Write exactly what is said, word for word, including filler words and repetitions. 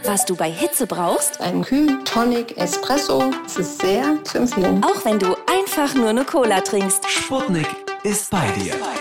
Was du bei Hitze brauchst? Ein Kühl Tonic Espresso. Es ist sehr zu empfehlen. Auch wenn du einfach nur eine Cola trinkst. Sputnik ist bei dir.